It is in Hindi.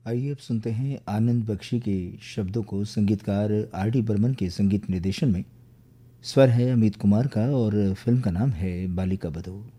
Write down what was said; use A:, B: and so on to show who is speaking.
A: आइए अब सुनते हैं आनंद बख्शी के शब्दों को संगीतकार आर डी बर्मन के संगीत निर्देशन में। स्वर है अमित कुमार का और फिल्म का नाम है बालिका बधू।